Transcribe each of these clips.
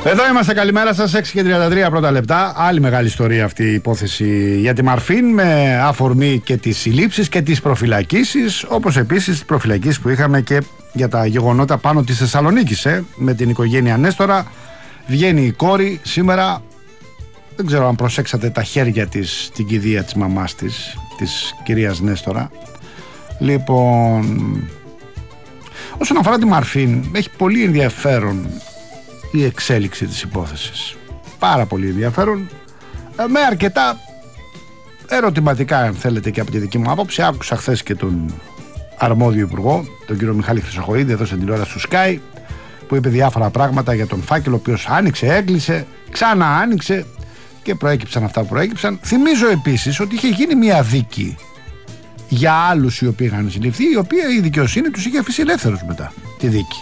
Εδώ είμαστε, καλημέρα σας, 6:33 πρώτα λεπτά. Άλλη μεγάλη ιστορία αυτή η υπόθεση για τη Μαρφίν, με αφορμή και τις συλλήψεις και τις προφυλακίσεις, όπως επίσης τις προφυλακίσεις που είχαμε και για τα γεγονότα πάνω της Θεσσαλονίκης, με την οικογένεια Νέστορα. Βγαίνει η κόρη σήμερα, δεν ξέρω αν προσέξατε τα χέρια της, την κηδεία της μαμάς της κυρίας Νέστορα. Λοιπόν, όσον αφορά τη Μαρφίν, έχει πολύ ενδιαφέρον η εξέλιξη της υπόθεσης. Πάρα πολύ ενδιαφέρον, με αρκετά ερωτηματικά, αν θέλετε, και από τη δική μου άποψη. Άκουσα χθες και τον αρμόδιο υπουργό, τον κύριο Μιχάλη Χρυσοχοΐδη, εδώ στην τηλεόραση του Sky, που είπε διάφορα πράγματα για τον φάκελο, ο οποίος άνοιξε, έκλεισε, ξανά άνοιξε και προέκυψαν αυτά που προέκυψαν. Θυμίζω επίσης ότι είχε γίνει μια δίκη για άλλους οι οποίοι είχαν συλληφθεί, η οποία η δικαιοσύνη τους είχε αφήσει ελεύθερους μετά τη δίκη.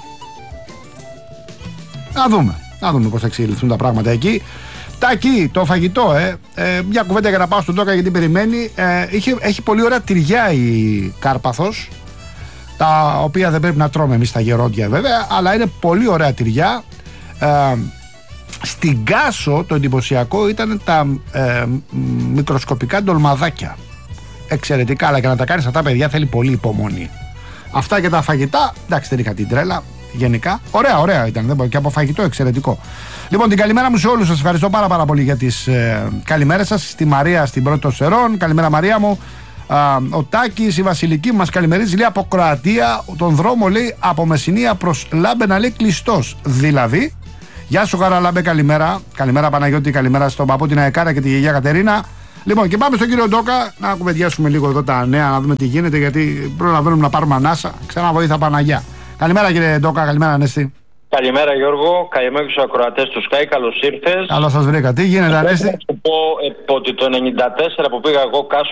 Να δούμε πώς θα εξελιχθούν τα πράγματα εκεί. Τάκη, το φαγητό, μια κουβέντα για να πάω στον Τόκα γιατί περιμένει. Έχει πολύ ωραία τυριά η Κάρπαθος, τα οποία δεν πρέπει να τρώμε εμείς τα γερόντια βέβαια, αλλά είναι πολύ ωραία τυριά. Στην Κάσο το εντυπωσιακό ήταν τα μικροσκοπικά ντολμαδάκια. Εξαιρετικά, αλλά για να τα κάνεις αυτά, παιδιά, θέλει πολύ υπομονή. Αυτά και τα φαγητά, εντάξει, δεν είχα την τρέλα. Γενικά, ωραία ήταν και από φαγητό εξαιρετικό. Λοιπόν, την καλημέρα μου σε όλους σας. Ευχαριστώ πάρα πολύ για τις καλημέρες σας. Στη Μαρία στην Πρώτη των Σερών. Καλημέρα, Μαρία μου. Ο Τάκης, η Βασιλική μας καλημερίζει, λέει, από Κροατία. Τον δρόμο, λέει, από Μεσσηνία προς Λάμπενα, λέει, κλειστός. Δηλαδή, γεια σου Χαραλάμπε, καλημέρα. Καλημέρα Παναγιώτη, καλημέρα στον παππού, την Αεκάρα και τη γιαγιά Κατερίνα. Λοιπόν, και πάμε στον κύριο Ντόκα να κουβεντιάσουμε λίγο εδώ τα νέα, να δούμε τι γίνεται, γιατί προλαβαίνουμε να πάρουμε ανάσα. Ξανά βοήθα Παναγιά. Καλημέρα κύριε Ντόκα, καλημέρα Ανέστη. Καλημέρα Γιώργο, καλημέρα στους ακροατές του Sky, καλώς ήρθες. Καλώς σας βρήκα. Τι γίνεται Ανέστη? Θα σου πω ότι το 94 που πήγα εγώ Κάσο